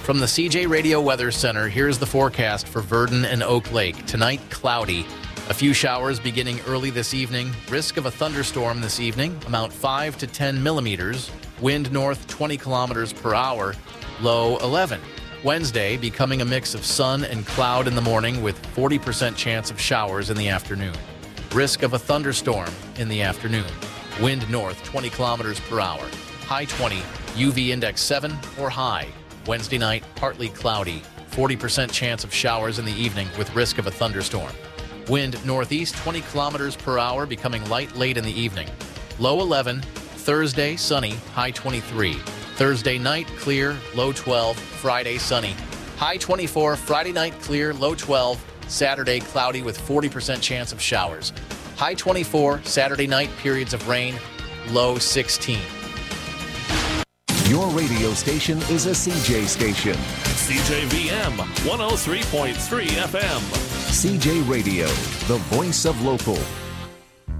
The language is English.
From the CJ Radio Weather Center, here's the forecast for Verdon and Oak Lake. Tonight, cloudy. A few showers beginning early this evening. Risk of a thunderstorm this evening. Amount 5 to 10 millimeters. Wind north 20 kilometers per hour. Low 11. Wednesday, becoming a mix of sun and cloud in the morning with 40% chance of showers in the afternoon. Risk of a thunderstorm in the afternoon. Wind north 20 kilometers per hour. High 20. UV index 7 or high. Wednesday night, partly cloudy. 40% chance of showers in the evening with risk of a thunderstorm. Wind northeast 20 kilometers per hour, becoming light late in the evening. Low 11. Thursday, sunny. High 23. Thursday night, clear. Low 12. Friday, sunny. High 24. Friday night, clear. Low 12. Saturday, cloudy with 40% chance of showers. High 24. Saturday night, periods of rain. Low 16. Your radio station is a CJ station. CJVM 103.3 FM. CJ Radio, the voice of local.